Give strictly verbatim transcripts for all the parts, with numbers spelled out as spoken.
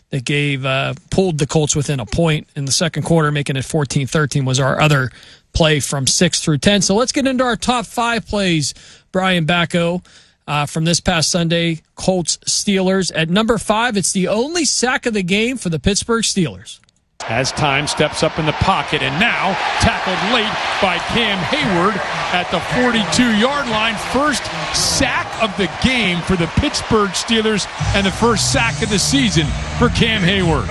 that gave uh, pulled the Colts within a point in the second quarter, making it fourteen thirteen was our other play from six through ten. So let's get into our top five plays, Brian Backo, uh, from this past Sunday, Colts Steelers. At number five, it's the only sack of the game for the Pittsburgh Steelers. As time steps up in the pocket, and now tackled late by Cam Hayward at the forty-two-yard line. First sack of the game for the Pittsburgh Steelers and the first sack of the season for Cam Hayward.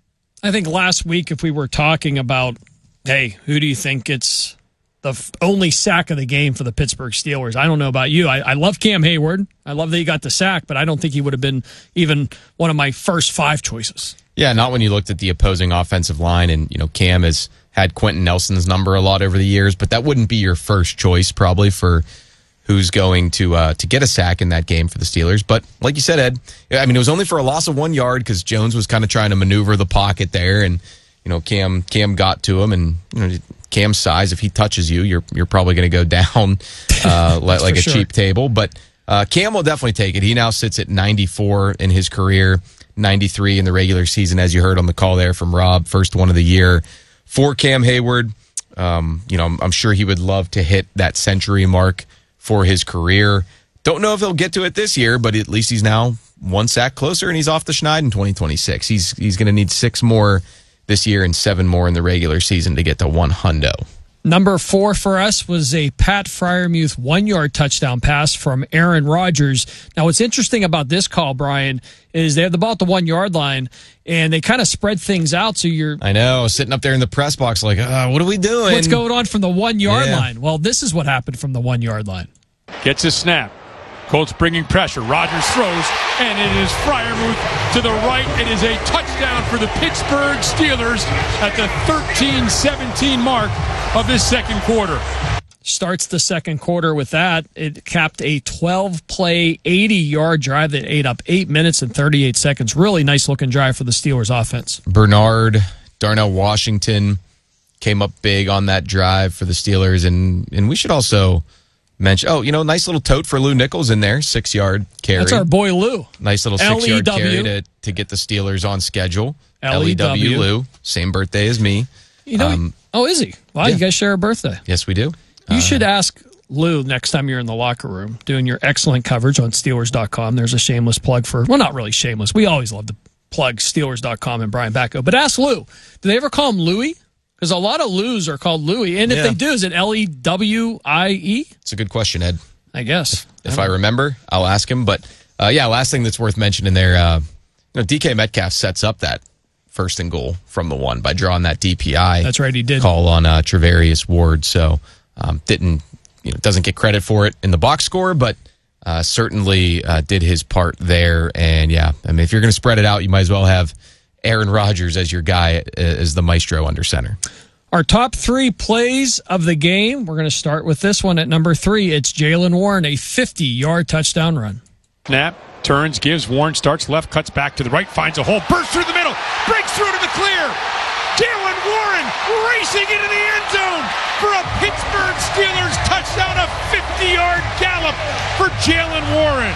I think last week, if we were talking about, hey, who do you think gets the f- only sack of the game for the Pittsburgh Steelers? I don't know about you. I, I love Cam Hayward. I love that he got the sack, but I don't think he would have been even one of my first five choices. Yeah, not when you looked at the opposing offensive line, and you know Cam has had Quentin Nelson's number a lot over the years, but that wouldn't be your first choice probably for who's going to uh, to get a sack in that game for the Steelers. But like you said, Ed, I mean it was only for a loss of one yard because Jones was kind of trying to maneuver the pocket there, and you know Cam Cam got to him, and you know Cam's size, if he touches you, you're you're probably going to go down uh, like, like a sure. cheap table. But uh, Cam will definitely take it. He now sits at ninety-four in his career. ninety-three in the regular season, as you heard on the call there from Rob, first one of the year for Cam Hayward. Um, you know, I'm, I'm sure he would love to hit that century mark for his career. Don't know if he'll get to it this year, but at least he's now one sack closer, and he's off the schneid in twenty twenty-six. He's he's going to need six more this year and seven more in the regular season to get to one hundo. Number four for us was a Pat Freiermuth one-yard touchdown pass from Aaron Rodgers. Now, what's interesting about this call, Brian, is they have the ball at the one-yard line, and they kind of spread things out. So you're, I know, sitting up there in the press box like, uh, what are we doing? What's going on from the one-yard yeah. line? Well, this is what happened from the one-yard line. Gets a snap. Colts bringing pressure. Rodgers throws, and it is Freiermuth to the right. It is a touchdown for the Pittsburgh Steelers at the thirteen seventeen mark of this second quarter. Starts the second quarter with that. It capped a twelve-play, eighty-yard drive that ate up eight minutes and thirty-eight seconds. Really nice-looking drive for the Steelers offense. Bernard, Darnell Washington came up big on that drive for the Steelers, and and we should also mention, oh, you know, nice little tote for Lou Nichols in there, six-yard carry. That's our boy Lou. Nice little six-yard carry to, to get the Steelers on schedule. L E W. Lou, same birthday as me. You know, um, oh, is he? Wow, yeah. You guys share a birthday. Yes, we do. You uh, should ask Lou next time you're in the locker room doing your excellent coverage on Steelers dot com. There's a shameless plug for, well, not really shameless. We always love to plug Steelers dot com and Brian Backo. But ask Lou, do they ever call him Louie? Because a lot of Lou's are called Louie. And if yeah. they do, is it L E W I E? It's a good question, Ed. I guess. If, if I, I remember, I'll ask him. But, uh, yeah, last thing that's worth mentioning there, uh, you know, D K Metcalf sets up that first and goal from the one by drawing that D P I. That's right, he did. Call on uh, Travarius Ward. So um, didn't, you know, doesn't get credit for it in the box score, but uh, certainly uh, did his part there. And, yeah, I mean, if you're going to spread it out, you might as well have Aaron Rodgers as your guy, as the maestro under center. Our top three plays of the game. We're going to start with this one at number three. It's Jaylen Warren, a fifty-yard touchdown run. Snap, turns, gives, Warren starts left, cuts back to the right, finds a hole, bursts through the middle, breaks through to the clear. Jaylen Warren racing into the end zone for a Pittsburgh Steelers touchdown, a fifty-yard gallop for Jaylen Warren.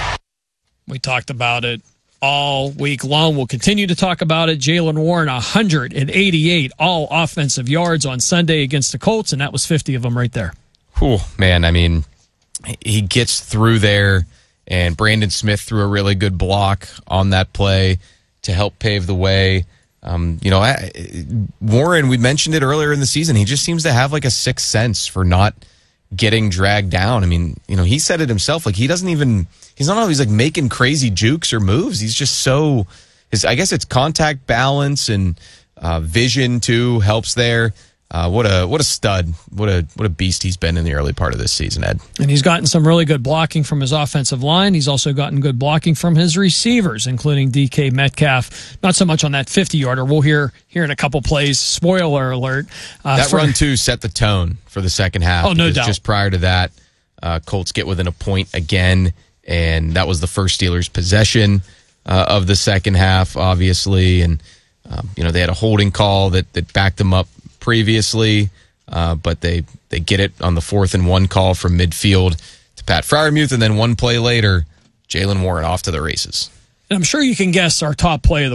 We talked about it all week long. We'll continue to talk about it. Jaylen Warren, one hundred eighty-eight all offensive yards on Sunday against the Colts, and that was fifty of them right there. Whew, man, I mean, he gets through there, and Brandon Smith threw a really good block on that play to help pave the way. Um, you know, I, Warren, we mentioned it earlier in the season, he just seems to have like a sixth sense for not getting dragged down. I mean, you know, he said it himself, like he doesn't even, he's not always like making crazy jukes or moves. He's just so, his, I guess it's contact balance and uh, vision too helps there. Uh, what a what a stud, what a what a beast he's been in the early part of this season, Ed. And he's gotten some really good blocking from his offensive line. He's also gotten good blocking from his receivers, including D K Metcalf. Not so much on that fifty-yarder. We'll hear here in a couple plays. Spoiler alert. Uh, that for, run, too, set the tone for the second half. Oh, no doubt. Just prior to that, uh, Colts get within a point again, and that was the first Steelers possession uh, of the second half, obviously. And, um, you know, they had a holding call that, that backed them up previously, uh, but they, they get it on the fourth and one call from midfield to Pat Freiermuth, and then one play later, Jaylen Warren off to the races. And I'm sure you can guess our top play of the